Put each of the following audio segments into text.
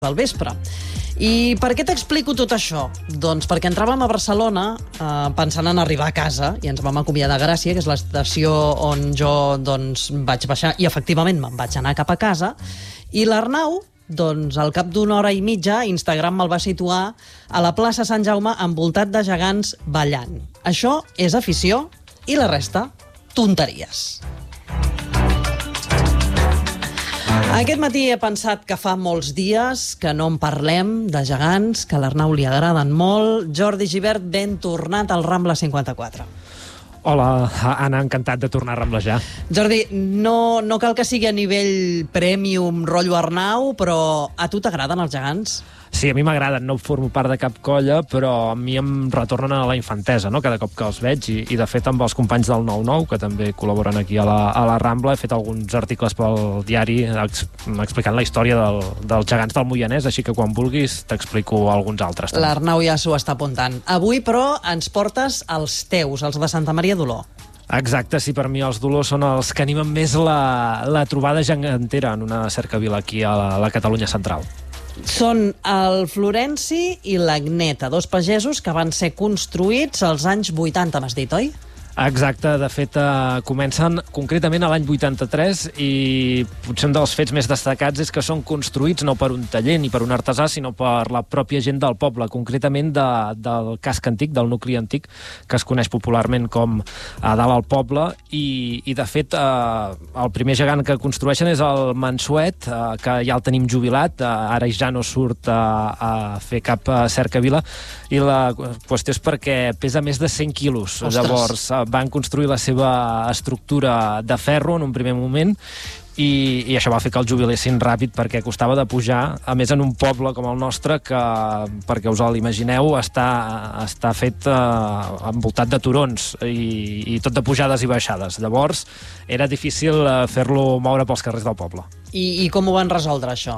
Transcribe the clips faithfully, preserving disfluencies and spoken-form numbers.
del vespre. I per què t'explico tot això? Doncs perquè entràvem a Barcelona eh, pensant en arribar a casa i ens vam acomiadar a Gràcia, que és l'estació on jo doncs, vaig baixar i efectivament me'n vaig anar cap a casa, i l'Arnau, doncs, al cap d'una hora i mitja, Instagram me'l va situar a la plaça Sant Jaume envoltat de gegants ballant. Això és afició i la resta, tonteries. Aquest matí he pensat que fa molts dies que no en parlem de gegants, que a l'Arnau li agraden molt. Jordi Gibert, ben tornat al Rambla cinquanta-quatre. Hola, Anna, encantat de tornar a ramblejar. Jordi, no, no cal que sigui a nivell premium rotllo Arnau, però a tu t'agraden els gegants? Sí, a mi m'agraden, no formo part de cap colla, però a mi em retornen a la infantesa, no?, cada cop que els veig, i, i de fet amb els companys del nou nou, que també col·laboren aquí a la, a la Rambla, he fet alguns articles pel diari ex, explicant la història del, dels gegants del Moianès, així que quan vulguis t'explico alguns altres. L'Arnau ja s'ho està apuntant. Avui, però, ens portes els teus, els de Santa Maria d'Oló. Exacte, sí, per mi els Dolors són els que animen més la, la trobada gegantera en una cercavila aquí a la, a la Catalunya central. Són el Florenci i l'Agneta, dos pagesos que van ser construïts als anys vuitanta, m'has dit, oi? Exacte, de fet eh, comencen concretament a l'any vuitanta-tres i potser un dels fets més destacats és que són construïts no per un taller ni per un artesà, sinó per la pròpia gent del poble, concretament de, del casc antic, del nucli antic, que es coneix popularment com a dalt al poble, i, i de fet eh, el primer gegant que construeixen és el Mansuet, eh, que ja el tenim jubilat, eh, ara ja no surt a, a fer cap cercavila, i la qüestió és perquè pesa més de cent quilos. Ostres. Llavors van construir la seva estructura de ferro en un primer moment i, i això va fer que el jubilessin ràpid perquè costava de pujar, a més en un poble com el nostre que, perquè us l'imagineu, està, està fet eh, envoltat de turons i, i tot de pujades i baixades. Llavors era difícil fer-lo moure pels carrers del poble. I, i com ho van resoldre, això?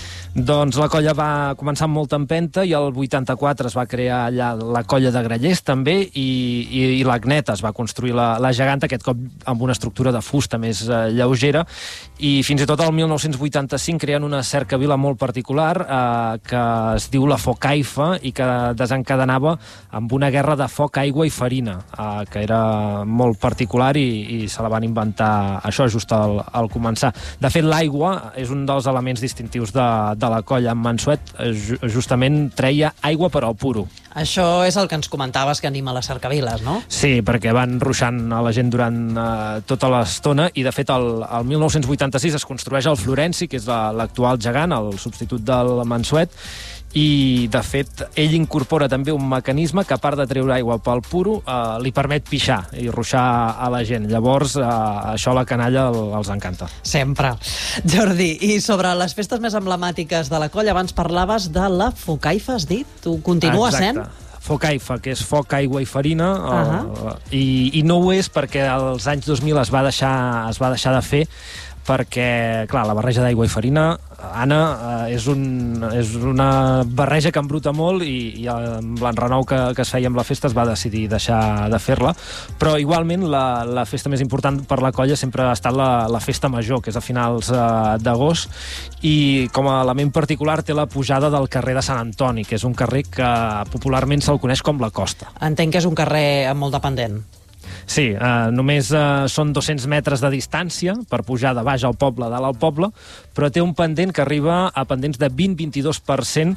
Doncs la colla va començar amb molta empenta i el vuitanta-quatre es va crear allà la colla de grallers també i, i, i l'Agneta es va construir la, la geganta, aquest cop amb una estructura de fusta més eh, lleugera, i fins i tot el mil nou-cents vuitanta-cinc creen una cercavila molt particular eh, que es diu la Focaifa i que desencadenava amb una guerra de foc, aigua i farina, eh, que era molt particular i, i se la van inventar això just al, al començar. De fet, l'aigua és un dels elements distintius de de la colla. En Mansuet justament treia aigua per al puro. Això és el que ens comentaves que anima les cercaviles, no? Sí, perquè van ruixant a la gent durant eh, tota l'estona i de fet el, el mil nou-cents vuitanta-sis es construeix el Florenci, que és l'actual gegant, el substitut del Mansuet, i de fet ell incorpora també un mecanisme que a part de treure aigua pel puro eh, li permet pixar i ruixar a la gent. Llavors eh, això a la canalla els encanta. Sempre. Jordi, i sobre les festes més emblemàtiques de la colla abans parlaves de la Focaifa, has dit? Tu continua sent? Focaifa, que és foc, aigua i farina, uh -huh. uh, i, i no ho és perquè als anys dos mil es va deixar, es va deixar de fer perquè, clar, la barreja d'aigua i farina, Anna, eh, és, un, és una barreja que embruta molt i, i amb l'enrenou que, que es feia amb la festa es va decidir deixar de fer-la, però igualment la, la festa més important per la colla sempre ha estat la, la festa major, que és a finals eh, d'agost, i com a element particular té la pujada del carrer de Sant Antoni, que és un carrer que popularment se'l coneix com la Costa. Entenc que és un carrer amb molt de pendent. Sí, eh, només eh, són dos-cents metres de distància per pujar de baix al poble, dalt al poble, però té un pendent que arriba a pendents de vint a vint-i-dos per cent,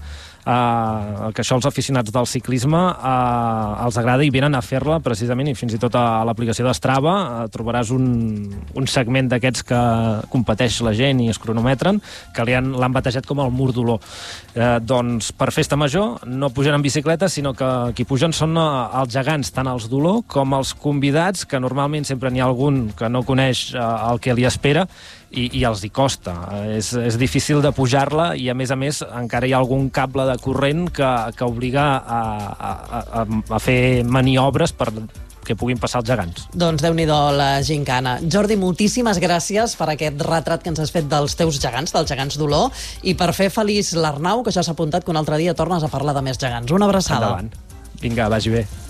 eh, que això els aficionats del ciclisme eh, els agrada i venen a fer-la precisament, i fins i tot a l'aplicació d'Strava eh, trobaràs un, un segment d'aquests que competeix la gent i es cronometren, que l'han batejat com el Mur d'Oló. Eh, doncs per festa major no pugen en bicicleta, sinó que qui pugen són eh, els gegants, tant els d'Oló com els convidats, que normalment sempre n'hi ha algun que no coneix eh, el que li espera i, i els hi costa. Eh, és, és difícil de pujar-la i, a més a més, encara hi ha algun cable de corrent que, que obliga a, a, a, a fer maniobres per que puguin passar els gegants. Doncs Déu-n'hi-do la gincana. Jordi, moltíssimes gràcies per aquest retrat que ens has fet dels teus gegants, dels gegants d'Oló, i per fer feliç l'Arnau, que ja s'ha apuntat que un altre dia tornes a parlar de més gegants. Una abraçada. Endavant. Vinga, vagi bé.